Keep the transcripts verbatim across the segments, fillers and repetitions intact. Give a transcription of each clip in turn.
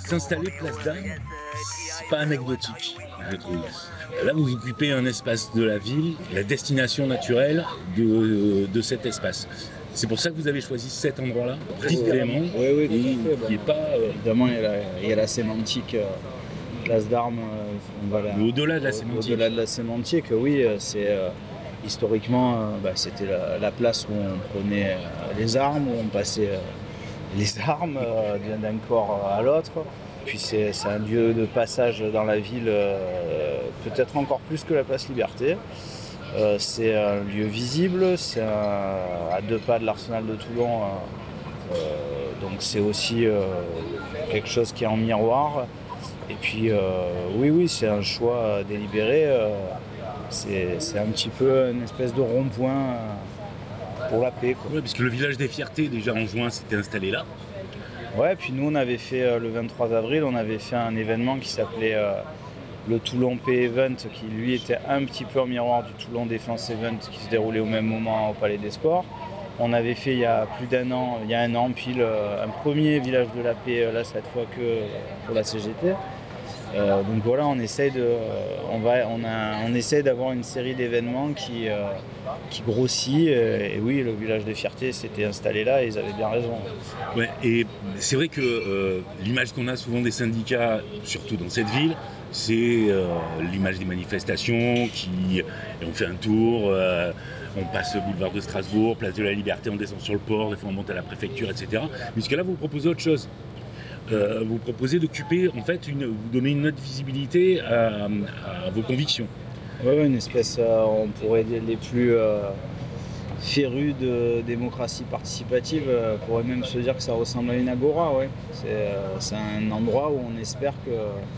S'installer place d'Armes, c'est pas anecdotique, je trouve. Là, vous occupez un espace de la ville, la destination naturelle de, de cet espace. C'est pour ça que vous avez choisi cet endroit-là, précisément, oui, oui, et qui n'est pas... Euh... Évidemment, il y, a la, il y a la sémantique, euh, place d'Armes, euh, on va la, au-delà de la sémantique. Au-delà de la sémantique, oui, c'est... Euh, historiquement, euh, bah, c'était la, la place où on prenait euh, les armes, où on passait euh, les armes euh, d'un corps à l'autre. Puis c'est, c'est un lieu de passage dans la ville, euh, peut-être encore plus que la place Liberté. Euh, c'est un lieu visible, c'est un, à deux pas de l'Arsenal de Toulon. Euh, donc c'est aussi euh, quelque chose qui est en miroir. Et puis euh, oui, oui, c'est un choix délibéré. Euh, c'est, c'est un petit peu une espèce de rond-point pour la paix, quoi. Oui, parce que le village des Fiertés, déjà en juin, s'était installé là. Ouais, puis nous on avait fait euh, le vingt-trois avril, on avait fait un événement qui s'appelait euh, le Toulon P Event, qui lui était un petit peu en miroir du Toulon Défense Event qui se déroulait au même moment au Palais des Sports. On avait fait il y a plus d'un an, il y a un an pile, euh, un premier village de la paix, euh, là cette fois que pour la C G T. Euh, donc voilà, on essaye de, on va, on a, on essaye d'avoir une série d'événements qui, euh, qui grossit. Et, et oui, le village des Fiertés s'était installé là, et ils avaient bien raison. Ouais, et c'est vrai que euh, l'image qu'on a souvent des syndicats, surtout dans cette ville, c'est euh, l'image des manifestations qui, on fait un tour, euh, on passe le boulevard de Strasbourg, place de la Liberté, on descend sur le port, des fois on monte à la préfecture, et cetera. Puisque là, vous proposez autre chose. Euh, vous proposez d'occuper, en fait, une, vous donner une autre visibilité à, à vos convictions. Oui, une espèce, euh, on pourrait dire les plus euh, férus de démocratie participative, euh, pourrait même se dire que ça ressemble à une agora. Ouais. C'est, euh, c'est un endroit où on espère que,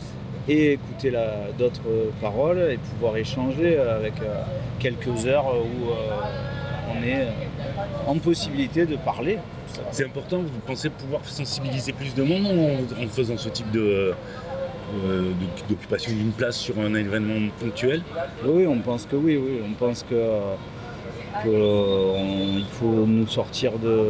et écouter la, d'autres paroles et pouvoir échanger avec euh, quelques heures où euh, on est en possibilité de parler. C'est important, vous pensez pouvoir sensibiliser plus de monde en, en faisant ce type de, euh, d'occupation d'une place sur un événement ponctuel ? Oui, on pense que oui, oui. On pense que, que on, il faut nous sortir de,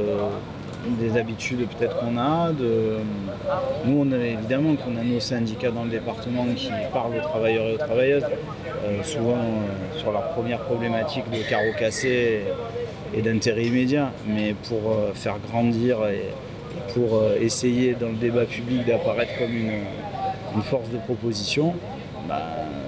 des habitudes peut-être qu'on a. De, nous, on a évidemment qu'on a nos syndicats dans le département qui parlent aux travailleurs et aux travailleuses, euh, souvent euh, sur leur première problématique de carreaux cassés et d'intérêt immédiat, mais pour euh, faire grandir et pour euh, essayer dans le débat public d'apparaître comme une, une force de proposition, bah,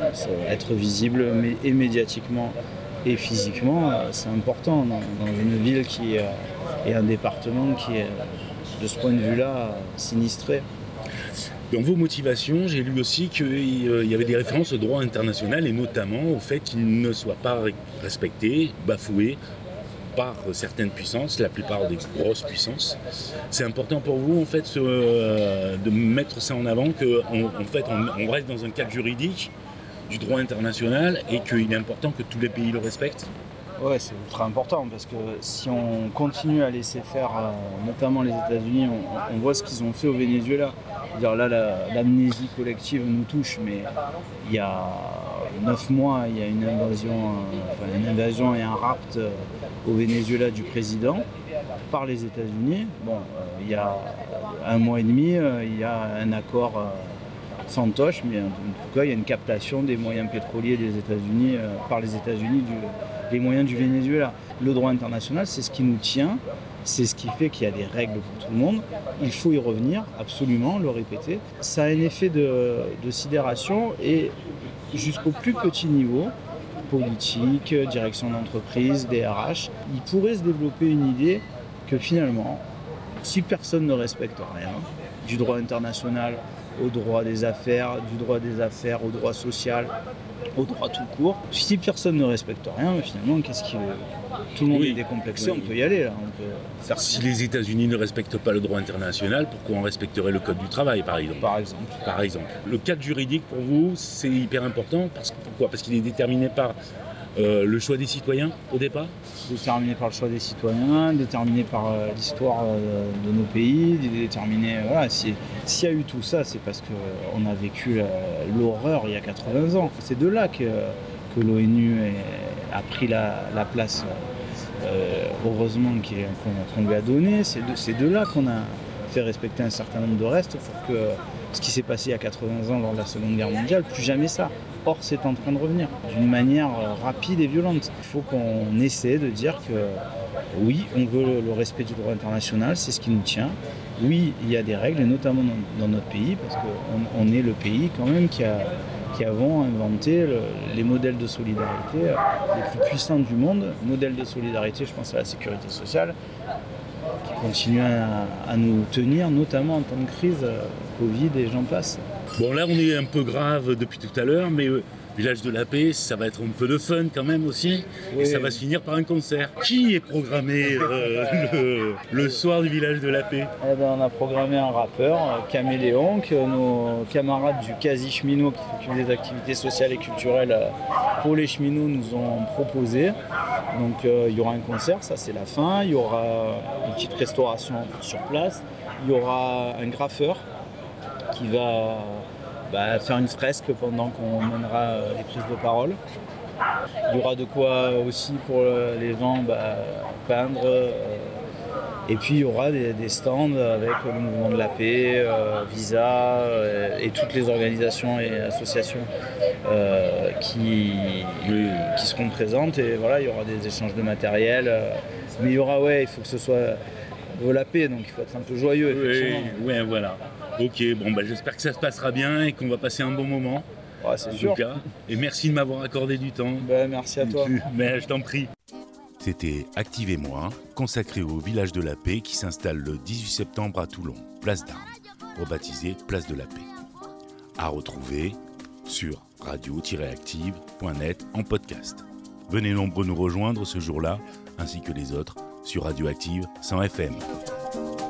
être visible mais, et médiatiquement et physiquement, euh, c'est important dans, dans une ville qui euh, et un département qui est de ce point de vue-là sinistré. Dans vos motivations, j'ai lu aussi qu'il y avait des références au droit international et notamment au fait qu'il ne soit pas respecté, bafoué par certaines puissances, la plupart des grosses puissances. C'est important pour vous en fait ce, euh, de mettre ça en avant, qu'en en fait on, on reste dans un cadre juridique du droit international et qu'il est important que tous les pays le respectent. Ouais, c'est ultra important parce que si on continue à laisser faire, euh, notamment les États-Unis, on, on voit ce qu'ils ont fait au Venezuela. C'est-à-dire là, la, l'amnésie collective nous touche, mais il y a neuf mois, il y a une invasion, euh, enfin, une invasion et un rapt euh, au Venezuela du président par les États-Unis. Bon, euh, il y a un mois et demi, euh, il y a un accord euh, fantoche, mais en tout cas, il y a une captation des moyens pétroliers des États-Unis euh, par les États-Unis du les moyens du Venezuela. Le droit international, c'est ce qui nous tient, c'est ce qui fait qu'il y a des règles pour tout le monde. Il faut y revenir, absolument, le répéter. Ça a un effet de, de sidération et jusqu'au plus petit niveau, politique, direction d'entreprise, D R H, il pourrait se développer une idée que finalement, si personne ne respecte rien, du droit international au droit des affaires, du droit des affaires au droit social, au droit tout court. Si personne ne respecte rien, finalement, qu'est-ce qui tout le monde oui. est décomplexé, oui. on peut y aller là. On peut faire si ça. Les États-Unis ne respectent pas le droit international, pourquoi on respecterait le code du travail, par exemple ? Par exemple. Par exemple. Le cadre juridique pour vous, c'est hyper important. Parce que, pourquoi ? Parce qu'il est déterminé par euh, le choix des citoyens au départ ? Déterminé par le choix des citoyens, déterminé par euh, l'histoire euh, de nos pays, déterminé. Euh, voilà, si, s'il y a eu tout ça, c'est parce qu'on a vécu la, l'horreur il y a quatre-vingts ans. C'est de là que, que l'ONU est, a pris la, la place, euh, heureusement, qu'on, qu'on lui a donnée. C'est de, c'est de là qu'on a fait respecter un certain nombre de restes pour que ce qui s'est passé il y a quatre-vingts ans lors de la Seconde Guerre mondiale, plus jamais ça. Or, c'est en train de revenir d'une manière rapide et violente. Il faut qu'on essaie de dire que oui, on veut le respect du droit international, c'est ce qui nous tient. Oui, il y a des règles, et notamment dans, dans notre pays, parce qu'on on est le pays quand même qui a, qui avons inventé le, les modèles de solidarité les plus puissants du monde. Modèles de solidarité, je pense à la sécurité sociale, qui continue à, à nous tenir, notamment en temps de crise, Covid et j'en passe. Bon, là, on est un peu grave depuis tout à l'heure, mais euh, Village de la Paix, ça va être un peu de fun quand même aussi. Oui. Et ça va se finir par un concert. Qui est programmé euh, le, le soir du Village de la Paix? Eh ben, on a programmé un rappeur, Caméléon, que nos camarades du Quasi Cheminot, qui s'occupent des activités sociales et culturelles pour les cheminots, nous ont proposé. Donc euh, il y aura un concert, ça c'est la fin. Il y aura une petite restauration sur place. Il y aura un graffeur qui va bah, faire une fresque pendant qu'on mènera euh, les prises de parole. Il y aura de quoi aussi pour euh, les gens bah, peindre. Euh, et puis il y aura des, des stands avec le mouvement de la paix, euh, Visa euh, et toutes les organisations et associations euh, qui, oui. qui seront présentes. Et voilà, il y aura des échanges de matériel. Euh, mais il y aura, ouais, il faut que ce soit de la paix, donc il faut être un peu joyeux. Effectivement. Oui, ouais, voilà. Ok, bon, bah, j'espère que ça se passera bien et qu'on va passer un bon moment. Ouais, c'est en sûr. Tout cas. Et merci de m'avoir accordé du temps. Ben, merci à toi. Mais je t'en prie. C'était Activez-moi, consacré au Village de la Paix qui s'installe le dix-huit septembre à Toulon, place d'Armes, rebaptisée Place de la Paix. À retrouver sur radio tiret active point net en podcast. Venez nombreux nous rejoindre ce jour-là, ainsi que les autres, sur Radioactive cent F M.